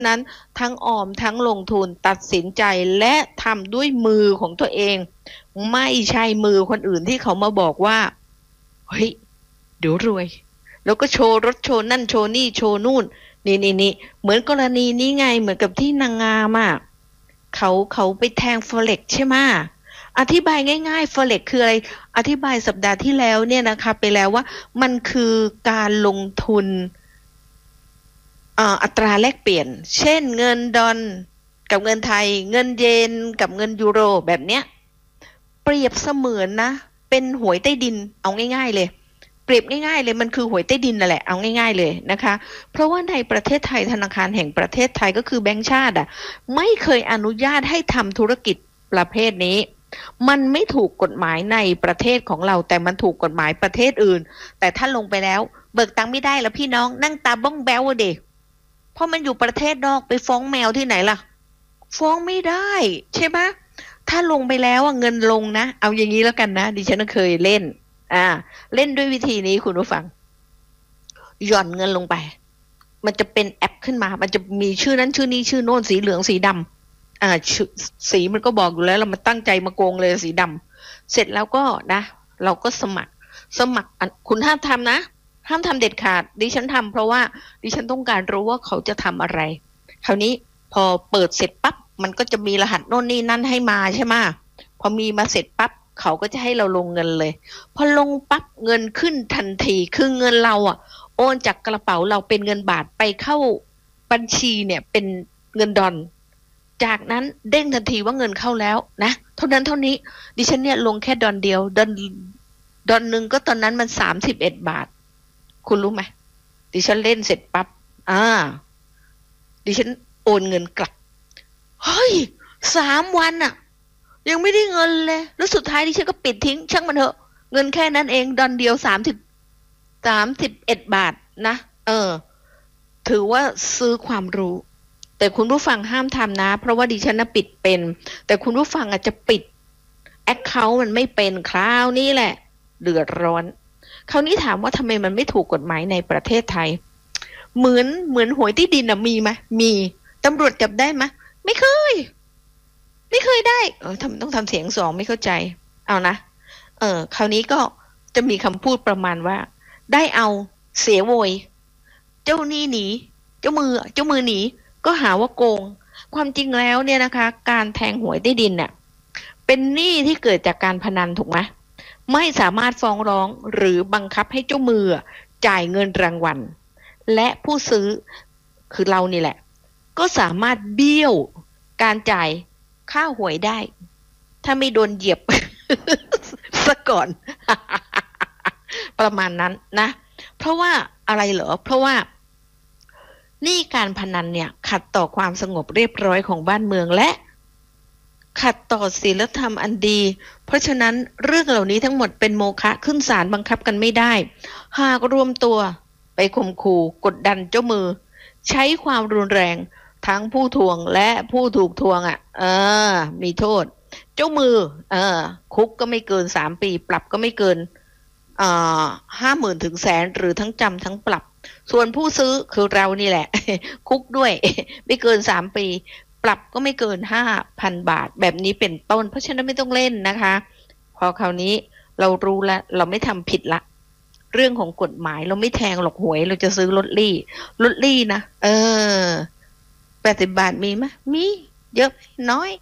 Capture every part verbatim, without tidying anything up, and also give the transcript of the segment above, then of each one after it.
นั้นทั้งออมทั้งลงทุนตัดสินใจและทำด้วยมือของตัวเองไม่ใช่มือคนอื่นที่เขามาบอกว่าเฮ้ยเดี๋ยวรวยแล้วก็โชว์รถโชว์นั่นโชว์นี่โชว์นู่นนี่นี่นี่เหมือนกรณีนี้ไงเหมือนกับที่นางงามอ่ะเขาเขาไปแทง Forex ใช่ไหมอธิบายง่ายๆ Forex คืออะไรอธิบายสัปดาห์ที่แล้วเนี่ยนะคะไปแล้วว่ามันคือการลงทุนอัตราแลกเปลี่ยนเช่นเงินดอลกับเงินไทยเงินเยนกับเงินยูโรแบบเนี้ยเปรียบเสมือนนะเป็นหวยใต้ดินเอาง่ายๆเลยเปรียบง่ายๆเลยมันคือหวยใต้ดินนั่นแหละเอาง่ายๆเลยนะคะเพราะว่าในประเทศไทยธนาคารแห่งประเทศไทยก็คือแบงก์ชาติอ่ะไม่เคยอนุญาตให้ทำธุรกิจประเภทนี้มันไม่ถูกกฎหมายในประเทศของเราแต่มันถูกกฎหมายประเทศอื่นแต่ถ้าลงไปแล้วเบิกตังค์ไม่ได้แล้วพี่น้องนั่งตาบ้องแบ้วเด็กเพราะมันอยู่ประเทศนอกไปฟ้องแมวที่ไหนล่ะฟ้องไม่ได้ใช่ไหมถ้าลงไปแล้วเงินลงนะเอาอย่างนี้แล้วกันนะดิฉันเคยเล่นอ่าเล่นด้วยวิธีนี้คุณผู้ฟังหย่อนเงินลงไปมันจะเป็นแอปขึ้นมามันจะมีชื่อนั้นชื่อนี้ชื่อโน้นสีเหลืองสีดำอ่าสีมันก็บอกอยู่แล้วเรามาตั้งใจมาโกงเลยสีดำเสร็จแล้วก็นะเราก็สมัครสมัครคุณห้ามทำนะห้ามทำเด็ดขาดดิฉันทำเพราะว่าดิฉันต้องการรู้ว่าเขาจะทำอะไรคราวนี้พอเปิดเสร็จปั๊บมันก็จะมีรหัสโน่นนี่นั่นให้มาใช่ไหมพอมีมาเสร็จปั๊บเขาก็จะให้เราลงเงินเลยพอลงปั๊บเงินขึ้นทันทีคือเงินเราอ่ะโอนจากกระเป๋าเราเป็นเงินบาทไปเข้าบัญชีเนี่ยเป็นเงินดอลจากนั้นเด้งทันทีว่าเงินเข้าแล้วนะเท่านั้นเท่านี้ดิฉันเนี่ยลงแค่ดอลเดียวดอลดอลหนึ่งก็ตอนนั้นมันสามสิบเอ็ดบาทคุณรู้ไหมดิฉันเล่นเสร็จปั๊บอ่าดิฉันโอนเงินกลับเฮ้ยสามวันอะยังไม่ได้เงินเลยแล้วสุดท้ายดิฉันก็ปิดทิ้งช่างมันเถอะเงินแค่นั้นเองดอนเดียวสามสิบสามสิบเอ็ดบาทนะเออถือว่าซื้อความรู้แต่คุณผู้ฟังห้ามทำนะเพราะว่าดิฉันน่ะปิดเป็นแต่คุณผู้ฟังอาจจะปิดแอคเคาท์มันไม่เป็นคราวนี้แหละเดือดร้อนคราวนี้ถามว่าทำไมมันไม่ถูกกฎหมายในประเทศไทยเหมือนเหมือนหวยใต้ดินอะมีไหมมีตำรวจจับได้ไหมไม่เคยไม่เคยได้เออทำต้องทำเสียงสองไม่เข้าใจเอานะเออคราวนี้ก็จะมีคำพูดประมาณว่าได้เอาเสียโวยเจ้าหนี้หนีเจ้ามือเจ้ามือหนีก็หาว่าโกงความจริงแล้วเนี่ยนะคะการแทงหวยใต้ดินเนี่ยเป็นหนี้ที่เกิดจากการพนันถูกไหมไม่สามารถฟ้องร้องหรือบังคับให้เจ้ามือจ่ายเงินรางวัลและผู้ซื้อคือเรานี่แหละก็สามารถเบี้ยวการจ่ายค่าหวยได้ถ้าไม่โดนเหยียบ ซะก่อน ประมาณนั้นนะเพราะว่าอะไรเหรอเพราะว่านี่การพนันเนี่ยขัดต่อความสงบเรียบร้อยของบ้านเมืองและขัดต่อศีลธรรมอันดีเพราะฉะนั้นเรื่องเหล่านี้ทั้งหมดเป็นโมฆะขึ้นศาลบังคับกันไม่ได้หากรวมตัวไปข่มขู่กดดันเจ้ามือใช้ความรุนแรงทั้งผู้ทวงและผู้ถูกทวงอ่ะเออมีโทษเจ้ามือเออคุกก็ไม่เกินสามปีปรับก็ไม่เกินอ่าห้าหมื่นถึงแสนหรือทั้งจำทั้งปรับส่วนผู้ซื้อคือเรานี่แหละ คุกด้วย ไม่เกินสามปีปรับก็ไม่เกินห้าพันบาทแบบนี้เป็นต้นเพราะฉะนั้นไม่ต้องเล่นนะคะพอคราวนี้เรารู้แล้วเราไม่ทำผิดละเรื่องของกฎหมายเราไม่แทงหลอกหวยเราจะซื้อลอตเตอรี่ลอตเตอรี่นะเออแปดสิบบาทมีไหมมีเยอะน้อย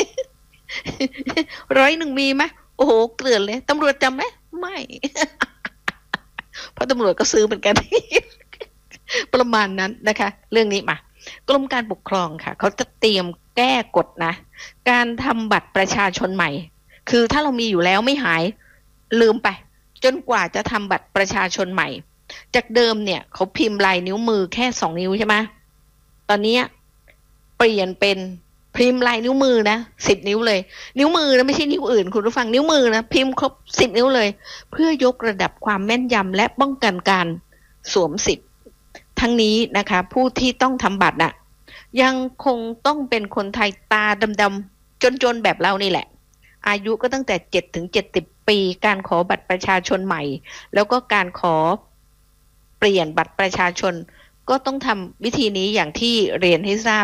ร้อยหนึ่งมีไหมโอ้โหเกลื่อนเลยตำรวจจำไหมไม่ เพราะตำรวจก็ซื้อเหมือนกัน ประมาณนั้นนะคะเรื่องนี้มากรมการปกครองค่ะเขาจะเตรียมแก้กฎนะการทำบัตรประชาชนใหม่คือถ้าเรามีอยู่แล้วไม่หายลืมไปจนกว่าจะทำบัตรประชาชนใหม่จากเดิมเนี่ยเขาพิมพ์ลายนิ้วมือแค่สองนิ้วใช่ไหมตอนนี้เปลี่ยนเป็นพิมพ์ลายนิ้วมือนะสิบนิ้วเลยนิ้วมือนะไม่ใช่นิ้วอื่นคุณผู้ฟังนิ้วมือนะพิมพ์ครบสิบนิ้วเลยเพื่อยกระดับความแม่นยำและป้องกันการสวมสิทธิ์ทั้งนี้นะคะผู้ที่ต้องทำบัตรน่ะยังคงต้องเป็นคนไทยตาดำๆจนๆแบบเรานี่แหละอายุก็ตั้งแต่เจ็ดถึงเจ็ดสิบปีการขอบัตรประชาชนใหม่แล้วก็การขอเปลี่ยนบัตรประชาชนก็ต้องทำวิธีนี้อย่างที่เรียนให้ทราบ